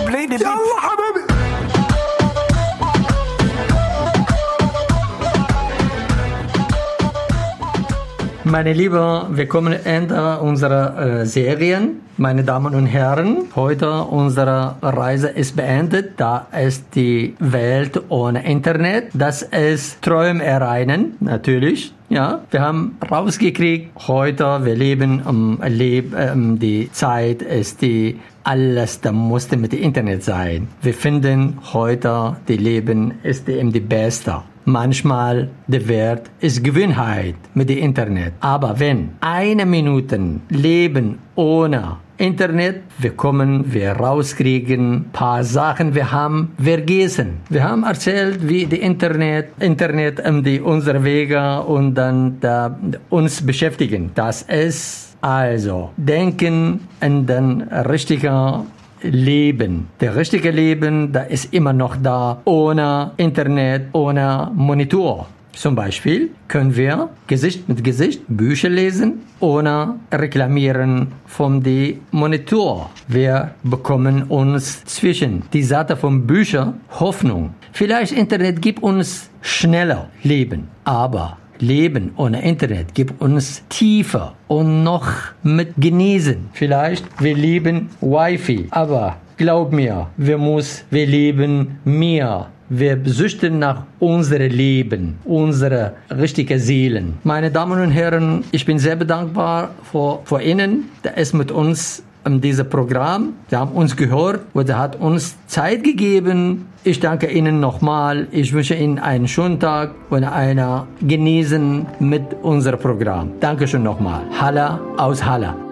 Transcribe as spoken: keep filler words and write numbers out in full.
play the beat. Meine Lieben, wir kommen Ende unserer äh, Serien. Meine Damen und Herren, heute unsere Reise ist beendet. Da ist die Welt ohne Internet. Das ist Träumereien, natürlich. Ja, wir haben rausgekriegt, heute, wir leben, um, leb, um, die Zeit ist die, alles, da musste mit dem Internet sein. Wir finden heute, die Leben ist eben die Beste. Manchmal der Wert ist Gewohnheit mit dem Internet. Aber wenn eine Minute Leben ohne Internet, wir kommen, wir rauskriegen, paar Sachen, wir haben vergessen. Wir haben erzählt, wie die Internet, Internet um die unsere Wege und dann da, uns beschäftigen. Das ist also denken an den richtigen Leben. Der richtige Leben, da ist immer noch da, ohne Internet, ohne Monitor. Zum Beispiel können wir Gesicht mit Gesicht Bücher lesen, ohne reklamieren von dem Monitor. Wir bekommen uns zwischen die Seite von Büchern Hoffnung. Vielleicht Internet gibt uns schneller Leben, aber Leben ohne Internet gibt uns tiefer und noch mit genießen. Vielleicht wir lieben Wi-Fi, aber glaub mir, wir muss, wir lieben mehr. Wir süchten nach unserem Leben, unsere richtigen Seelen. Meine Damen und Herren, ich bin sehr dankbar vor, vor Ihnen, der ist mit uns in diesem Programm. Sie haben uns gehört und er hat uns Zeit gegeben. Ich danke Ihnen nochmal. Ich wünsche Ihnen einen schönen Tag und einer genießen mit unserem Programm. Dankeschön nochmal. Halla aus Halla.